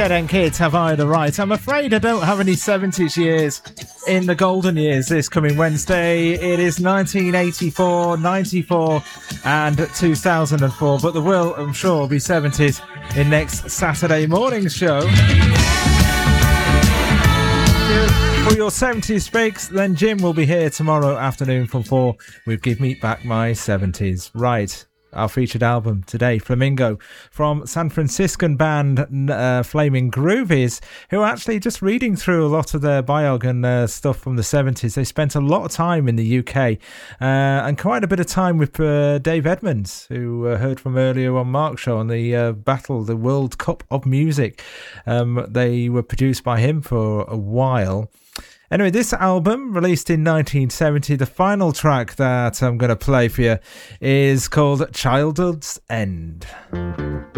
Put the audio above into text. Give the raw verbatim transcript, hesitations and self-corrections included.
Dead End Kids, Have I the Right? I'm afraid I don't have any seventies years in the golden years this coming Wednesday. It is nineteen eighty-four, ninety-four and two thousand four, but there will, I'm sure, be seventies in next Saturday morning's show. For your seventies fix, then Jim will be here tomorrow afternoon from four with Give Me Back My seventies. Right. Our featured album today, Flamingo, from San Franciscan band uh, Flaming Groovies, who are actually just reading through a lot of their biog and uh, stuff from the seventies. They spent a lot of time in the U K uh, and quite a bit of time with uh, Dave Edmunds, who uh, heard from earlier on Mark's show on the uh, Battle, the World Cup of Music. Um, they were produced by him for a while. Anyway, this album, released in nineteen seventy, the final track that I'm going to play for you is called Childhood's End.